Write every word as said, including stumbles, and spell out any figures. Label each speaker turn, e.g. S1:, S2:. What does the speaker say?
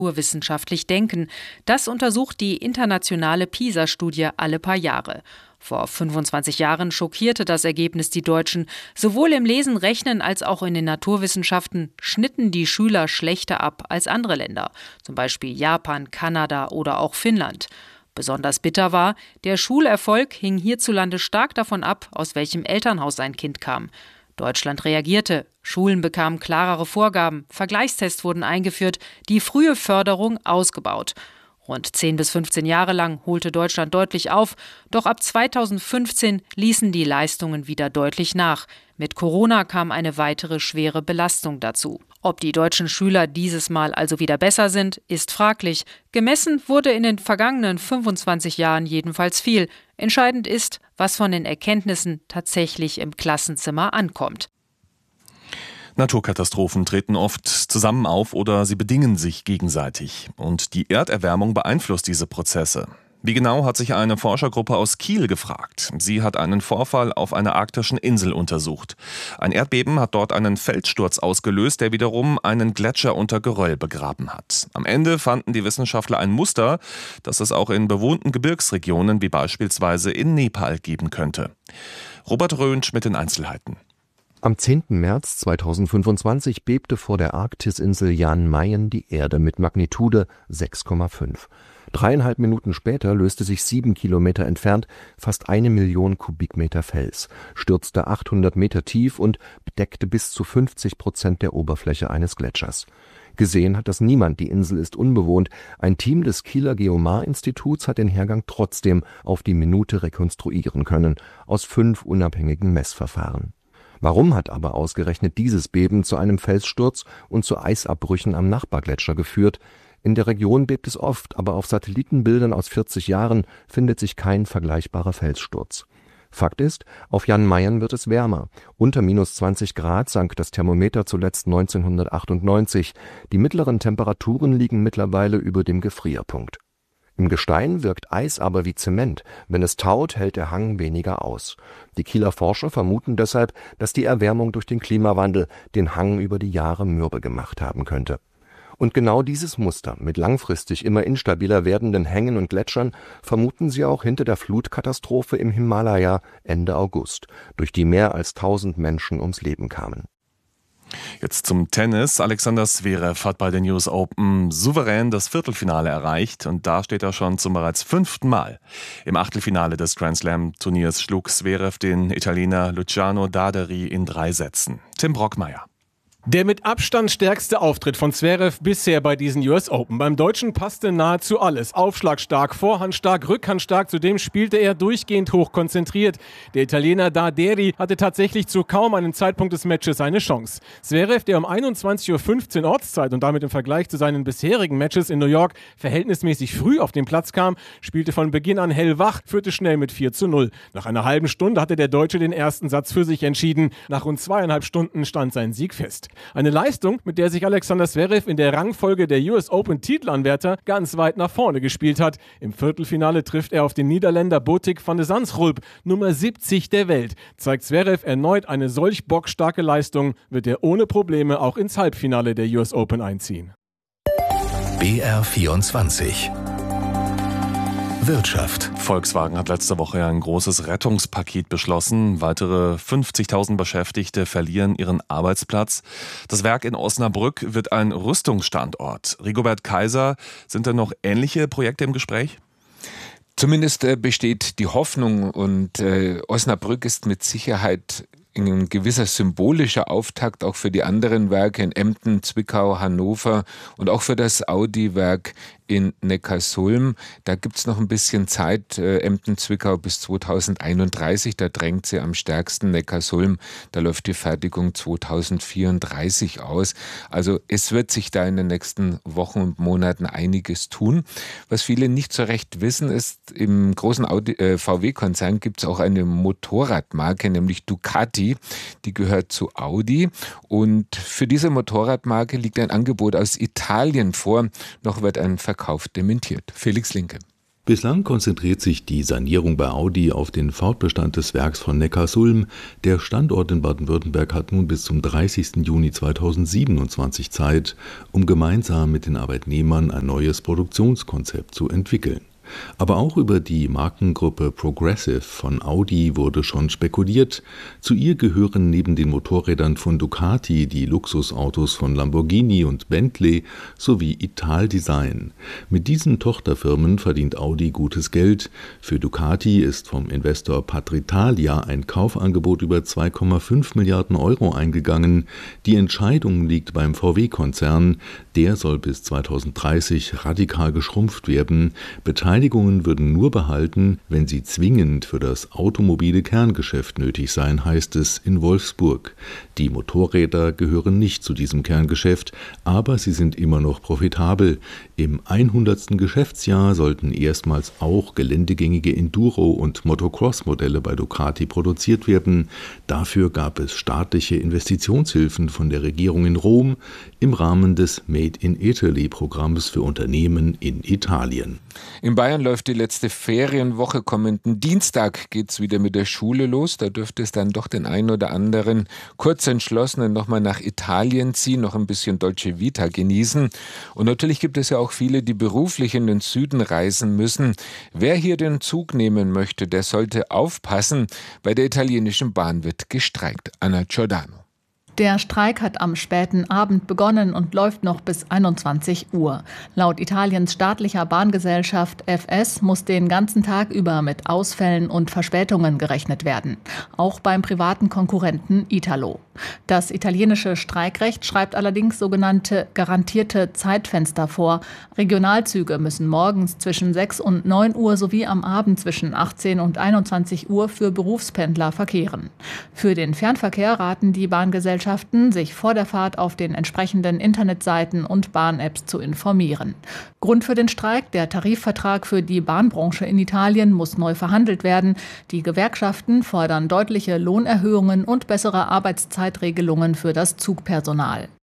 S1: naturwissenschaftlich denken. Das untersucht die internationale PISA-Studie alle paar Jahre. Vor fünfundzwanzig Jahren schockierte das Ergebnis die Deutschen. Sowohl im Lesen, Rechnen als auch in den Naturwissenschaften schnitten die Schüler schlechter ab als andere Länder, zum Beispiel Japan, Kanada oder auch Finnland. Besonders bitter war, der Schulerfolg hing hierzulande stark davon ab, aus welchem Elternhaus ein Kind kam. Deutschland reagierte, Schulen bekamen klarere Vorgaben, Vergleichstests wurden eingeführt, die frühe Förderung ausgebaut. Rund zehn bis fünfzehn Jahre lang holte Deutschland deutlich auf, doch ab zweitausendfünfzehn ließen die Leistungen wieder deutlich nach. Mit Corona kam eine weitere schwere Belastung dazu. Ob die deutschen Schüler dieses Mal also wieder besser sind, ist fraglich. Gemessen wurde in den vergangenen fünfundzwanzig Jahren jedenfalls viel. Entscheidend ist, was von den Erkenntnissen tatsächlich im Klassenzimmer ankommt.
S2: Naturkatastrophen treten oft zusammen auf oder sie bedingen sich gegenseitig. Und die Erderwärmung beeinflusst diese Prozesse. Wie genau, hat sich eine Forschergruppe aus Kiel gefragt. Sie hat einen Vorfall auf einer arktischen Insel untersucht. Ein Erdbeben hat dort einen Felssturz ausgelöst, der wiederum einen Gletscher unter Geröll begraben hat. Am Ende fanden die Wissenschaftler ein Muster, das es auch in bewohnten Gebirgsregionen wie beispielsweise in Nepal geben könnte. Robert Röntsch mit den Einzelheiten.
S3: Am zehnten März zweitausendfünfundzwanzig bebte vor der Arktisinsel Jan Mayen die Erde mit Magnitude sechs Komma fünf. Dreieinhalb Minuten später löste sich sieben Kilometer entfernt fast eine Million Kubikmeter Fels, stürzte achthundert Meter tief und bedeckte bis zu fünfzig Prozent der Oberfläche eines Gletschers. Gesehen hat das niemand, die Insel ist unbewohnt. Ein Team des Kieler Geomar-Instituts hat den Hergang trotzdem auf die Minute rekonstruieren können, aus fünf unabhängigen Messverfahren. Warum hat aber ausgerechnet dieses Beben zu einem Felssturz und zu Eisabbrüchen am Nachbargletscher geführt? In der Region bebt es oft, aber auf Satellitenbildern aus vierzig Jahren findet sich kein vergleichbarer Felssturz. Fakt ist, auf Jan Mayen wird es wärmer. Unter minus zwanzig Grad sank das Thermometer zuletzt neunzehnhundertachtundneunzig. Die mittleren Temperaturen liegen mittlerweile über dem Gefrierpunkt. Im Gestein wirkt Eis aber wie Zement. Wenn es taut, hält der Hang weniger aus. Die Kieler Forscher vermuten deshalb, dass die Erwärmung durch den Klimawandel den Hang über die Jahre mürbe gemacht haben könnte. Und genau dieses Muster mit langfristig immer instabiler werdenden Hängen und Gletschern vermuten sie auch hinter der Flutkatastrophe im Himalaya Ende August, durch die mehr als tausend Menschen ums Leben kamen.
S2: Jetzt zum Tennis. Alexander Zverev hat bei den U S Open souverän das Viertelfinale erreicht und da steht er schon zum bereits fünften Mal. Im Achtelfinale des Grand Slam Turniers schlug Zverev den Italiener Luciano Daderi in drei Sätzen. Tim Brockmeier.
S4: Der mit Abstand stärkste Auftritt von Zverev bisher bei diesen U S Open. Beim Deutschen passte nahezu alles. Aufschlagstark, vorhandstark, rückhandstark. Zudem spielte er durchgehend hochkonzentriert. Der Italiener Daderi hatte tatsächlich zu kaum einem Zeitpunkt des Matches eine Chance. Zverev, der um einundzwanzig Uhr fünfzehn Ortszeit und damit im Vergleich zu seinen bisherigen Matches in New York verhältnismäßig früh auf den Platz kam, spielte von Beginn an hellwach, führte schnell mit vier zu null. Nach einer halben Stunde hatte der Deutsche den ersten Satz für sich entschieden. Nach rund zweieinhalb Stunden stand sein Sieg fest. Eine Leistung, mit der sich Alexander Zverev in der Rangfolge der U S Open Titelanwärter ganz weit nach vorne gespielt hat. Im Viertelfinale trifft er auf den Niederländer Botic van de Zandschulp, Nummer siebzig der Welt. Zeigt Zverev erneut eine solch bockstarke Leistung, wird er ohne Probleme auch ins Halbfinale der U S Open einziehen.
S5: B R vierundzwanzig Wirtschaft.
S2: Volkswagen hat letzte Woche ein großes Rettungspaket beschlossen. Weitere fünfzigtausend Beschäftigte verlieren ihren Arbeitsplatz. Das Werk in Osnabrück wird ein Rüstungsstandort. Rigobert Kaiser, sind da noch ähnliche Projekte im Gespräch?
S6: Zumindest äh, besteht die Hoffnung und äh, Osnabrück ist mit Sicherheit ein gewisser symbolischer Auftakt auch für die anderen Werke in Emden, Zwickau, Hannover und auch für das Audi-Werk in Neckarsulm. Da gibt's noch ein bisschen Zeit, äh, Emden, Zwickau bis zweitausendeinunddreißig, da drängt sie am stärksten. Neckarsulm, da läuft die Fertigung zweitausendvierunddreißig aus. Also es wird sich da in den nächsten Wochen und Monaten einiges tun. Was viele nicht so recht wissen, ist, im großen Audi, äh, V W-Konzern gibt's auch eine Motorradmarke, nämlich Ducati. Die gehört zu Audi und für diese Motorradmarke liegt ein Angebot aus Italien vor. Noch wird ein Verkauf dementiert. Felix Linke.
S7: Bislang konzentriert sich die Sanierung bei Audi auf den Fortbestand des Werks von Neckarsulm. Der Standort in Baden-Württemberg hat nun bis zum dreißigsten Juni zweitausendsiebenundzwanzig Zeit, um gemeinsam mit den Arbeitnehmern ein neues Produktionskonzept zu entwickeln. Aber auch über die Markengruppe Progressive von Audi wurde schon spekuliert. Zu ihr gehören neben den Motorrädern von Ducati die Luxusautos von Lamborghini und Bentley sowie Italdesign. Mit diesen Tochterfirmen verdient Audi gutes Geld. Für Ducati ist vom Investor Patritalia ein Kaufangebot über zwei Komma fünf Milliarden Euro eingegangen. Die Entscheidung liegt beim V W-Konzern. Der soll bis zweitausenddreißig radikal geschrumpft werden. Beteiligungen würden nur behalten, wenn sie zwingend für das automobile Kerngeschäft nötig seien, heißt es in Wolfsburg. Die Motorräder gehören nicht zu diesem Kerngeschäft, aber sie sind immer noch profitabel. Im hundertsten Geschäftsjahr sollten erstmals auch geländegängige Enduro- und Motocross-Modelle bei Ducati produziert werden. Dafür gab es staatliche Investitionshilfen von der Regierung in Rom im Rahmen des Made in Italy-Programms für Unternehmen in Italien.
S6: In Bayern läuft die letzte Ferienwoche. Kommenden Dienstag geht's wieder mit der Schule los. Da dürfte es dann doch den einen oder anderen Kurzentschlossenen nochmal nach Italien ziehen, noch ein bisschen Dolce Vita genießen. Und natürlich gibt es ja auch viele, die beruflich in den Süden reisen müssen. Wer hier den Zug nehmen möchte, der sollte aufpassen. Bei der italienischen Bahn wird gestreikt. Anna Giordano.
S8: Der Streik hat am späten Abend begonnen und läuft noch bis einundzwanzig Uhr. Laut Italiens staatlicher Bahngesellschaft F S muss den ganzen Tag über mit Ausfällen und Verspätungen gerechnet werden. Auch beim privaten Konkurrenten Italo. Das italienische Streikrecht schreibt allerdings sogenannte garantierte Zeitfenster vor. Regionalzüge müssen morgens zwischen sechs und neun Uhr sowie am Abend zwischen achtzehn und einundzwanzig Uhr für Berufspendler verkehren. Für den Fernverkehr raten die Bahngesellschaften, sich vor der Fahrt auf den entsprechenden Internetseiten und Bahn-Apps zu informieren. Grund für den Streik: der Tarifvertrag für die Bahnbranche in Italien muss neu verhandelt werden. Die Gewerkschaften fordern deutliche Lohnerhöhungen und bessere Arbeitszeitregelungen für das Zugpersonal.